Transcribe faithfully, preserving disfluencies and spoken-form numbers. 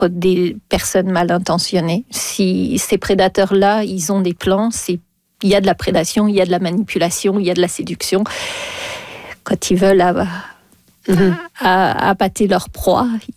des personnes mal intentionnées. Si ces prédateurs-là, ils ont des plans, c'est, il y a de la prédation, il y a de la manipulation, il y a de la séduction. Quand ils veulent à, mmh. à, à appâter leur proie,